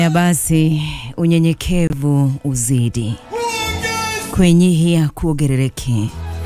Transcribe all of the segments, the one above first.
Ya basi unyenyekevu uzidi kwenyihia kuogerereke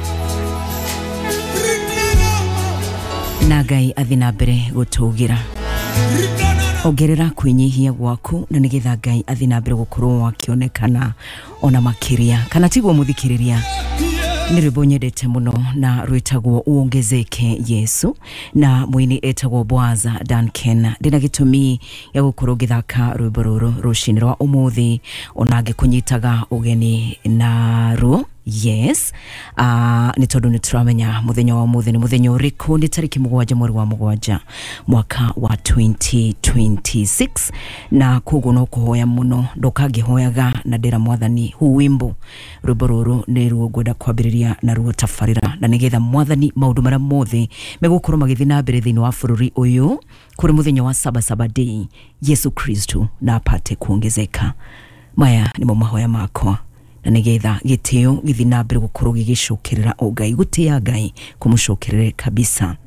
nagai athinabere gutugira ogerera kwenyihia gwaku na nigetha Ngai athinabere gukorwo wakionekana ona makiria kana tigwo muthikiriria niribonyedete muno na rwitagwo uongezeke Yesu na mwini etagwo Bwaza Duncan ndina gitumi ya gukorwo githaka rwimbo ruru rushini rwa umuthi onage kunyitaga ugeni na ru. Yes, ni tondu nituramenya muthenya wa umuthi ni muthenya uriku ni tariki 7 mweri wa 7 mwaka wa 2026 na koguo no kuhoya muno ndokagihoyaga na ndera mwathani hu wimbo rwimbo ruru ni ruo gwenda kwambiriria na ruo tafarira na nigetha mwathani maundu mara mothe megukorwo magithii na mbere thiini wa bururi uyu kuri muthenya wa Sabasaba Day Yesu Kristo na apate kuongezeka. Maya ni mahoya makwa na nigetha gitio githi na mbere gukorwo gigicokerera o Ngai gutia Ngai kumucokerere kabisa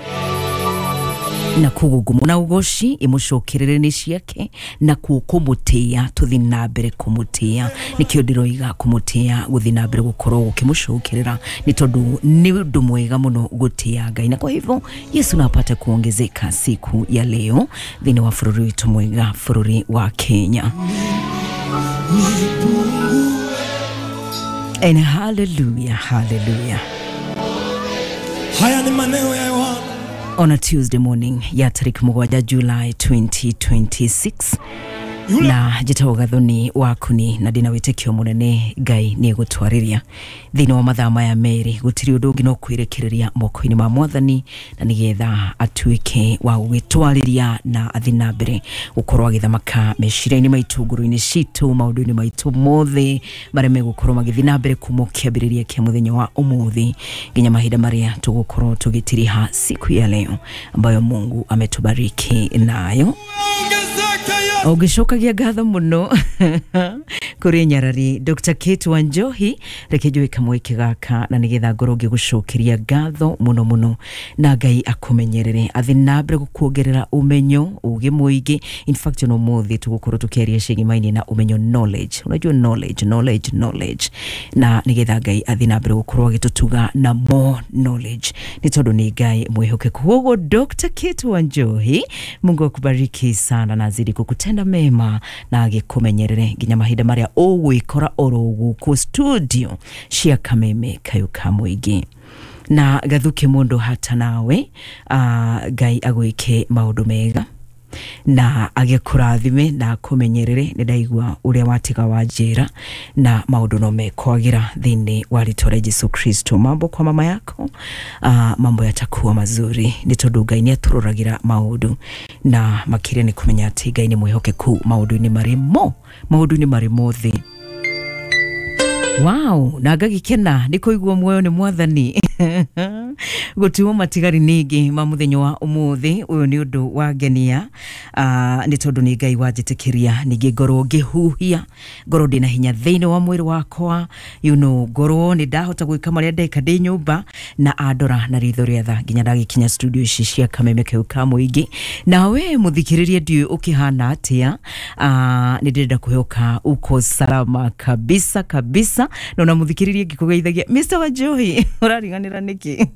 na kugugumu na ugoshi imucokerere ni ciake na kumutia tuthi na mbere kumutia nikio ndiroiga kumutia guthi na mbere gukorwo gukimucokerera ni tondu ni undu mwega muno gutia Ngai na kwa hivyo Yesu napata kuongezeka siku ya leo thini wa bururi witu mwega bururi wa Kenya. And hallelujah, hallelujah. Haya ni maneno ya Yohana. On a Tuesday morning ya tariki 7 July 2026 na jitawogathoni wakuni na dina witekio munene Ngai ni gutwariria thini wa mathaa maya meri gutiri undu ungi no kwirekereria moko-ini ma mwathani na nigetha atuike wa gwitwariria na athina mbere gukorwo agithamaka meciria-ini maitu nguru-ini citu maundu-ini maitu mothe mareme gukorwo magithina mbere kumukiambiriria kia muthenya wa umuthi nginya mahinda maria tugukorwo tugitiriha siku ya leo ambayo Mungu ametubariki nayo. Ogishokagia gatho muno kuri nyarari Dr. Kate Wanjohi rekejwe kamweke gaka na nigetha ngoroge gucokeria gatho muno na Ngai akumenyerere athinabre gukuongerera umenyo uge muigi. In fact no muthi tugukorwo tukiaria cigimaini na umenyo knowledge. Unajua knowledge na nigetha Ngai athinabre gukorwo agitutuga na more knowledge ni tondu ni Ngai mwihokeku. Koguo Dr. Kate Wanjohi Mungu akubariki sana na azidi kukutenda mema na agikumenyerere nginya mahinda maria ugwikora orogu ku studio cia Kameme Kayuka Muigi na gathuke mundu hata nawe Ngai agwike maundu mega na agikurathime na kumenyerere ni ndaigua uria watiga wanjira na maundu no mekwagira thini wa ritwa Yesu Kristo. Mambo kwa mama yako mambo yatakuwa mazuri ni tondu Ngai ni atururagira maundu na makiria ni kumenya ati Ngai ni mwihokeku maundu ni marimo thi. Wow, na ngagikena niko igwo muoyo ni mwathani gutiwo matigari ningi ma muthenya wa umuthi uyu ni undu wa genia ni tondu ni Ngai wajitikiria ningi ngoro ngihuhia ngoro ndina hinya thiini wa mwiri wakwa ngoro ni ndahota gwika maria ndeka ndi nyumba na andora na ritho riatha nginya ndagikinya studio ici cia Kameme Kayuka Muigi. Na we muthikiririe ndiu ukihana atia ni ndenda kuhoka uko salama kabisa na na muthikiririe ngikugeithagia Mr. Wanjohi urariganira niki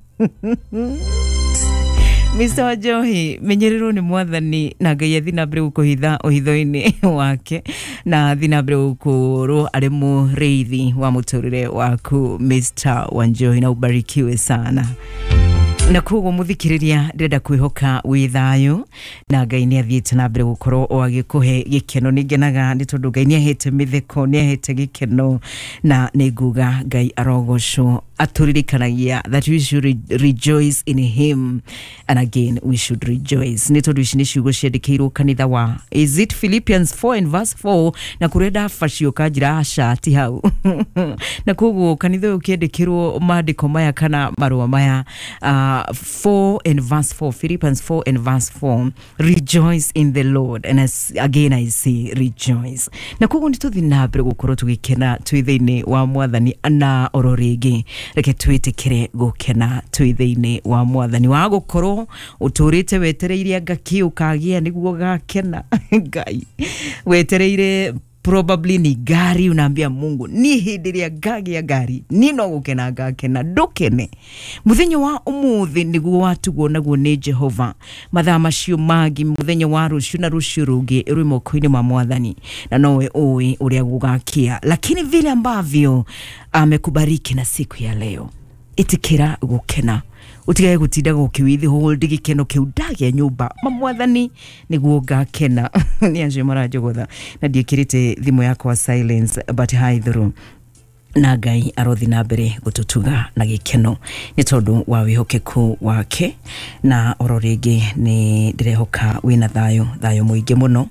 Mr. Wanjohi menyerero ni mwathani na Ngai athina mbere gukuhitha uhitho-ini wake na athina mbere gukorwo ari mureithi wa muturire waku Mr. Wanjohi na ubarikiwe sana. Na koguo muthikiriria ndenda kwihoka withayo na Ngai ni athiite na mbere gukorwo o agikuhe gikeno ningenaga ni tondu Ngai ni ahete mitheko ni ahete gikeno na niguga Ngai arogocwo aturirikanagia that we should rejoice in him and again we should rejoice. Ni tondu ici ni ciugo ciandikirwo kanitha wa is it Philippians 4 and verse 4 na kurenda facio kanjira ashati hau na koguo kanitha ukiandikirwo maandiko maya kana marua maya 4 and verse 4, Philippians 4 and verse 4, rejoice in the Lord. And again I say rejoice. Na kugu nituthi nabre gukoro tugikena twithiini wa mwathani na ororigi reke twitikire gukena twithiini wa mwathani wa gukoro uturite wetereire ngaki ukagia niguo gakena ngai wetereire probably ni gari unaambia Mungu ni hindiria ngagia gari nino gukena ngakena ndukene muthenya wa umuthi niguo watugo naguo ni Jehova mathaa macio magi muthenya wa rucio na rucio rugi rwi moko-ini ma mwathani na nowe uwi uria gugakia lakini vile ambavyo amekubariki na siku ya leo itikira gukena utigaye gutinda gukiwithi hold gikeno kiudagia nyumba mamwathani niguo ngakena ni anje marajogotha na ndiekirite thimu yako wa silence but hi through na Ngai arothi na mbere gututuga na gikeno ni tondu wa wihokeku wake na ororingi ni ndirehoka wina thayo muingi muno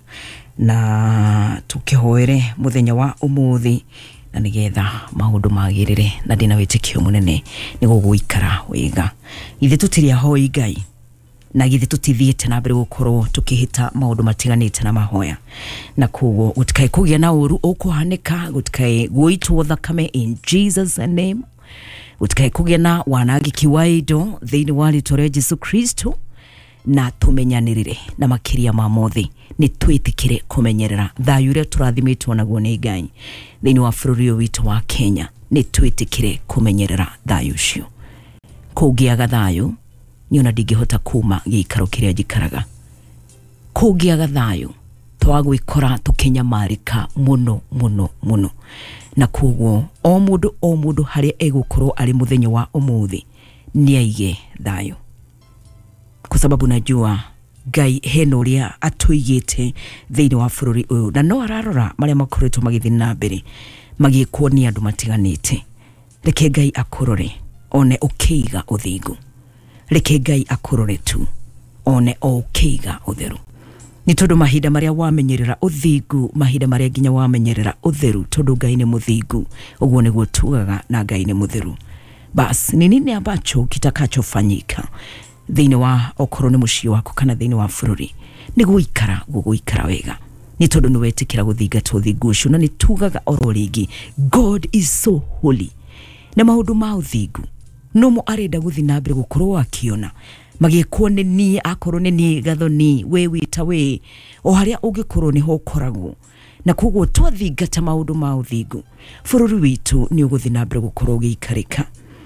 na tukihoere muthenya wa umuthi na nigetha maundu magirire na ndina witikio munene ni guguikara wega ithe tutiria hoi Ngai na githe tutithiete na mbere gukorwo tukihita maundu matiganite na mahoya na kugo gutikai kugia na uru ukuhanika gutikai guitwo thakame in Jesus name gutikai kugia na wanagiki waido thiini wa ritwa Jesu Kristo na tumenyanirire na makiria ma mothi ni twitikire kumenyerera thayu ria turathimitwo naguo ni Ngai thiini wa bururi witu wa Kenya ni twitikire kumenyerera thayu cio kugiaga thayu ni ona ndingihota kuma giikaro kiria jikaraga kugiaga thayu twagwikora tukinyamarika muno na kuguo o mundu haria egukorwo ari muthenya wa umuthi ni aige thayu kwa sababu najua Ngai heno ria atuigite thiini wa bururi uyu na no ararora maria makoretwo magithi na mbere magikwo ni andu matiganite reke Ngai akurore one ukiiga uthingu reke Ngai akurore tu one ukiiga utheru ni tondu mahinda maria wamenyerera uthingu mahinda maria nginya wamenyerera utheru tondu Ngai ni muthingu uguo niguo tugaga na Ngai ni mutheru bas ni nini ambacho kitakachofanyika thiini wa okorwo ni mucio wako kana thiini wa bururi ni guguikara wega ni tondu ni wetikira guthingata uthingu ucio na ni tugaga ororingi God is so holy na maundu ma uthingu no mo arenda guthi na mbere gukorwo akiona magikwo ni ni akorwo ni ni gathoni we wita we o haria ungikorwo ni ho koragwo na kuguo twathingata maundu ma uthingu bururi witu ni uguthi na mbere gukorwo giikarika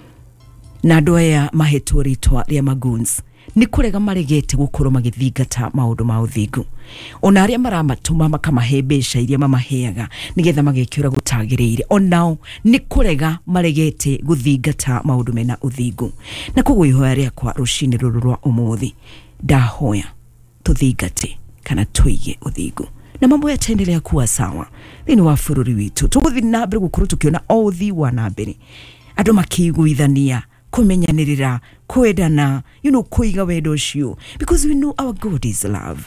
na andu aya mahetwo ritwa ria maguns ni kurega maregete gukorwo magithingata maundu ma uthingu ona aria maramatuma makamahe mbeca iria mamaheaga nigetha magekiura gutagiriire onao ni kurega maregete guthingata maundu mena uthingu na kuguo ihoya riakwa rucini ruru rwa umuthi ndahoya tuthingate kana tuige uthingu na mambo yatendelea kuwa sawa thiini wa bururi witu tuguthi na mbere gukorwo tukiona o uthi wa na mbere andu makiguithania kumenyanirira kwedana kuiga wendo cio because we know our God is love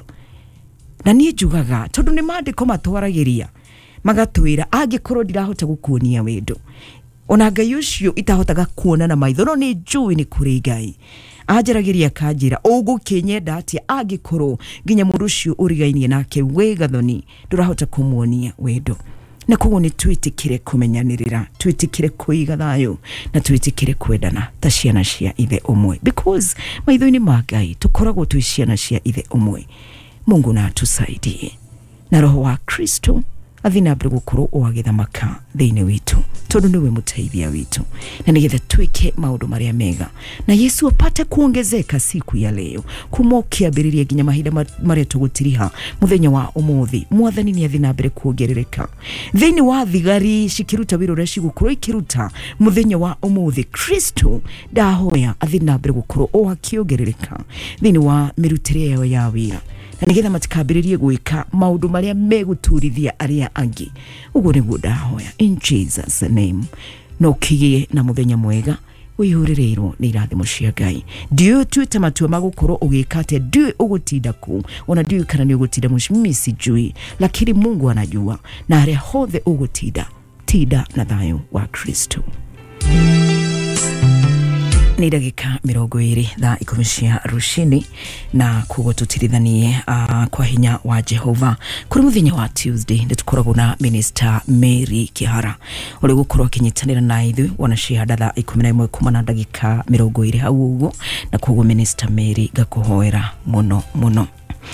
na nie njugaga tondu ni mandiko matwaragiria magatwira angikorwo ndirahota gukuonia wendo ona Ngai ucio itahotaga kuona na maitho no ni njui ni kuri Ngai ajaragiria kanjira ugukinyenda atia angikorwo nginya mundu ucio urigainie nake wega thoni ndurahota kumuonia wendo na kuguo ni twitikire kumenyanirira twitikire kuiga thayu na twitikire kwendana ta ciana cia ithe umwe because maitho-ini ma Ngai tukoragwo twi ciana cia ithe umwe Mungu na atusaidie na roho wa Kristo athina mbere gukorwo wagithamaka thiini witu tondu niwe muteithia witu na nigetha twike maundu maria mega na Yesu apate kuongezeka siku ya leo kumokia biriria ginya mahinda maria tugutiriha muthenya wa umuthi mwathani ni athina mbere kuongerereka thiini wa thigari cikiruta wiro ria cigukorwo ikiruta muthenya wa umuthi Kristo ndahoya athina mbere gukorwo akiongerereka thiini wa mirutire yao ya wira na nigetha matikambiririe gwika maundu maria meguturithia aria angi uguo niguo ndahoya in Jesus name no kigie na muthenya mwega wihuririrwo ni irathimo cia Ngai ndiu twite matua magukorwo ugikate ndiu ugutinda ku ona ndiu kana ni ugutinda mushimisi jui lakini Mungu anajua na aria hothe ugutinda tida na thayo wa Kristo Ni ndagika 20 thaa 10 rushini na kugo tutirithanie kwa hinya wa Jehova kuri muthenya wa Tuesday nditukoragwo na Minister Mary Kihara uri gukorwo kinyitanira na ithu wana shihada thaa 11 kuma na ndagika 20 hau uguo na kugo Minister Mary gakuhoera muno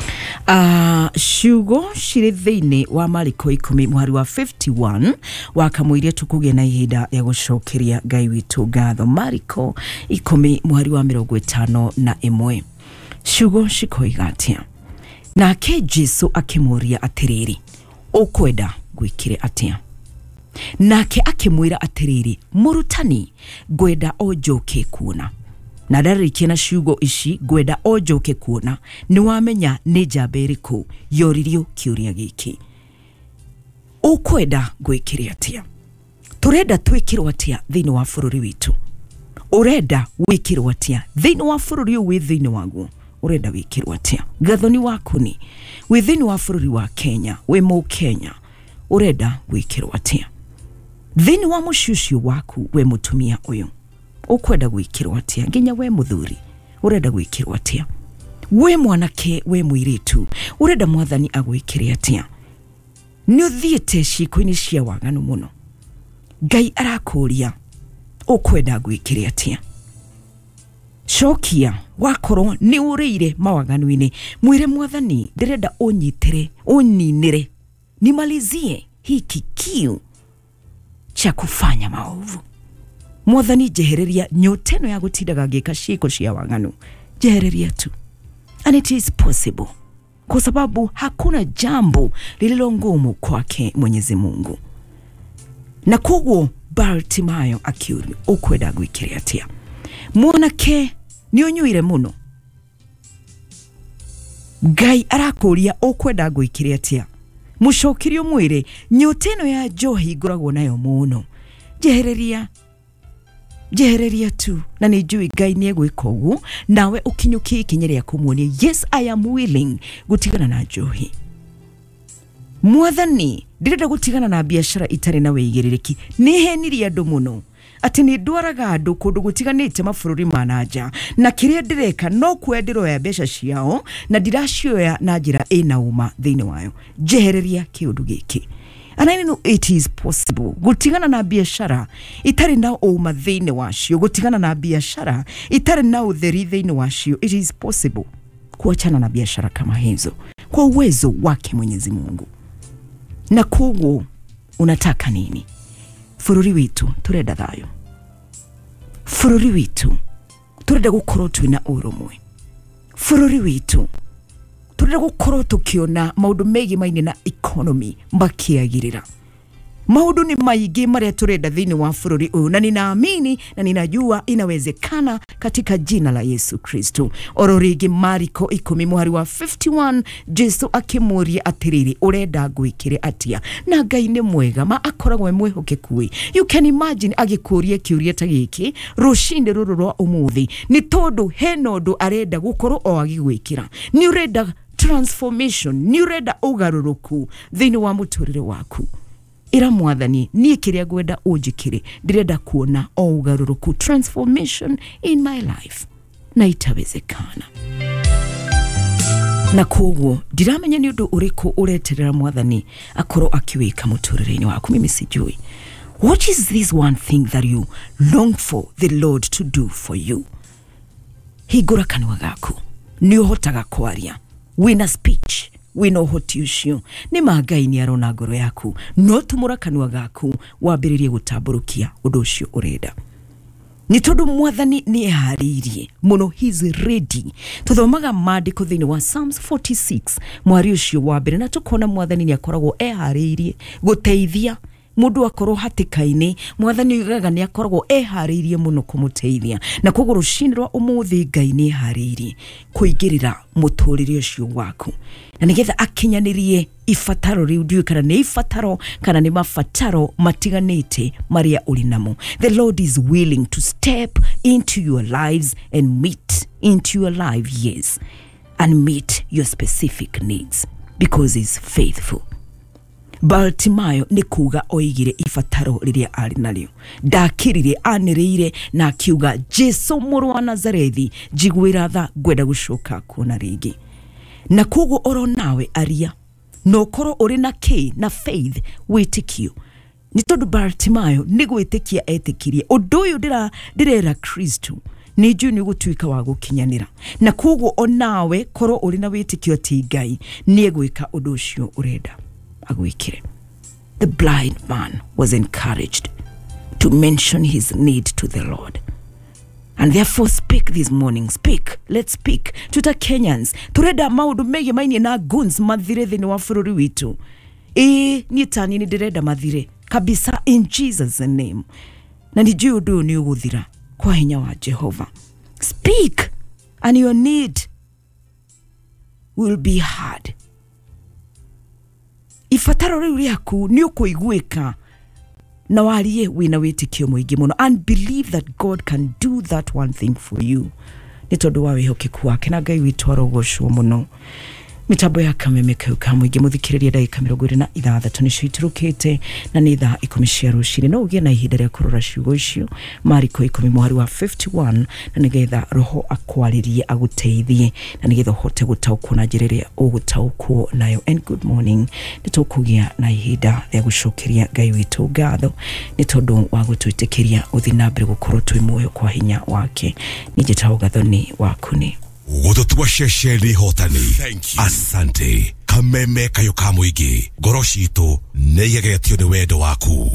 Shugo shiri thiini wa Mariko 10 mwari wa 51 wakamwirie tukuge na ihinda ya gucokeria Ngai witu ngatho. Mariko 10 mwari wa 51 Shugo shikoiga atia nake Jesu akimuria atiriri ukwenda gwikire atia nake akimwira atiriri murutani gwenda ojoke kuona na ndaririkie na ciugo ici gwenda ojoke kuona ni wamenya ni njamba iriku yoririo kiuria giki ukwenda gwikire atia turenda twikirwo atia thiini wa bururi witu urenda wikirwo atia thiini wa bururi wi thiini waguo urenda wikirwo atia gathoni waku ni wi thiini wa bururi wa Kenya wi mu Kenya urenda wikirwo atia thiini wa muciucio waku we mutumia uyu ukwenda gwikirwo atia nginya we muthuri urenda gwikirwo atia we mwanake we muiritu urenda mwathani agwikire atia ni uthiete ciiko-ini cia waganu muno Ngai arakuria ukwenda gwikire atia shokia wakorwo ni urire mawaganu-ini mwire mwathani ndirenda unyitire uninire nimalizie hiki kiu cha kufanya maovu mwathani jehereria nyoteno ya gutindaga ngika ciiko cia waganu jehereria tu and it is possible kwa sababu hakuna jambo lililo ngumu kwake Mwenyezi Mungu na kugo Bartimayo akiuri ukwenda gwikire atia mwanake ni unyuire muno Ngai arakuria ukwenda gwikire atia mucokirio mwire nyoteno ya njohi ngoragwo nayo muno jehereria tu na nijui Ngai ni egwika uguo nawe ukinyuki ikinyeria kumuonia yes I am willing gutigana na njohi mwathani ndirenda gutigana na biashara itari na weigiririki ni henirie andu muno ati ni ndwaraga andu kundu gutiganite mabururi manaja na kiria ndireka no kwendiro ya mbeca ciao na ndiracioya na njira ina uma thiini wayo jehereria kiundu giki and I know it is possible gutigana na biashara itari na uma thiini wacio gutigana na biashara itari na utheri thiini wacio it is possible kuachana na biashara kama hizo kwa uwezo wake Mwenyezi Mungu na kugu unataka nini bururi witu turenda thayo bururi witu turenda gukorwo twina urumwe bururi witu turenda gukorwo tukiona maundu megi maine na economy makiagirira maundu ni maigi maria turenda thiini wa bururi uyu na ninaamini na ninajua inawezekana katika jina la Yesu Kristo ororingi Mariko 10 mwari wa 51 Jesu akimuria atiriri urenda gwikire atia na Ngai ni mwega ma akoragwo mwehokeku you can imagine agikuria kiuria ta giki rushinde ruru rwa umuthi ni tondu henondo arenda gukorwo o agigwikira ni urenda transformation ni urenda ugaruruku thiini wa muturire waku ira mwathani ni kiria gwenda ujikire ndirenda kuona o ugaruruku transformation in my life na itawezekana na kuguo ndiramenya ni undu uriku ureterera mwathani akoro akiwika muturire-ini waku mimi sijui what is this one thing that you long for the Lord to do for you higura kanwa gaku ni uhotaga kwaria wina speech wino hotiucio ni Ngai ni arona ngoro yaku no tumura kanwa gaku wambiririe gutamburukia undu ucio urenda ni tondu mwathani ni eharirie muno he's ready tuthomaga maandiko thiini wa Psalms 46 mwari ucio wa mbere na tukona mwathani ni akoragwo eharirie guteithia mundu akorwo hatikaini mwathani ugaga ni akoragwo eharirie muno kumuteithia na koguo rucinirwa umuthi Ngai ni eharirie kuingirira muturire ucio waku na nigetha akinyanirie ifataro riu ndiu kana ni ifataro kana ni mafataro matiganite maria ulinamo the Lord is willing to step into your lives and meet into your life yes and meet your specific needs because he's faithful Bartimayo ni kuga oigire ifataro riria ari naryo. Ndakirire anirire na akiuga Jesu mũrũ wa Nazarethi njiguĩra tha ngwenda gũcoka kuona rĩngĩ. Na koguo oro nawe aria no korwo uri na kĩ na faith wĩtĩkio. Ni tondu Bartimayo ni gwĩtĩkia etĩkirie ũndũ ũyũ ndirera Kristo ni njui ni gũtuĩka wa gũkinyanĩra. Na koguo onawe korwo uri na wĩtĩkio atĩ Ngai ni egwĩka ũndũ ũcio ũrenda agwĩkire. The blind man was encouraged to mention his need to the Lord. And therefore speak this morning. Speak. Let's speak. Tuta Kenyans. Tureda maundu megi maini na guns mathire thini wa bũrũri witu. Nitani ni direda mathire. Kabisa in Jesus' name. Na ni judu ni uguthira kwa hinya wa Jehova. Speak and your need will be heard. Ifataro riu riaku ni ukuiguika na warie wina wĩtĩkio mũingĩ mũno and believe that God can do that one thing for you. Ni tondu wa wĩhokeku wake na Ngai witũ arogocwo mũno. Mitambo ya kameme kauka mũingĩ mũthikĩrĩria ndagĩka 26 nĩcio iturũkĩte na nĩ thaa 10 cia rũcinĩ. No ũgĩe na ihinda rĩa kũrora ciugo icio Mariko 10 mũhari wa 51 na nĩgetha Roho akwarĩrie agũteithie na nĩgetha ũhote gũtaũkwo na njĩra ĩrĩa ũgũtaũkwo nayo. And good morning. Nĩtũkũgĩa na ihinda rĩa gũcokeria Ngai witũ ngatho nĩ tondũ wa gũtwĩtĩkĩria gũthiĩ na mbere gũkorwo twĩ muoyo kwa hinya wake. Nĩnjĩtaga ũgathoni waku nĩ Wototua shesheli hotani. Asante. Kameme kayo kamuigi. Goroshitu neyegetio ni wedo waku.